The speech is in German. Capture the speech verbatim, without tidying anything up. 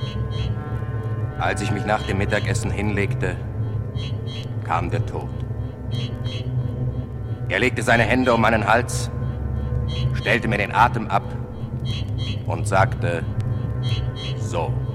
Als ich mich nach dem Mittagessen hinlegte, kam der Tod. Er legte seine Hände um meinen Hals, stellte mir den Atem ab und sagte, so.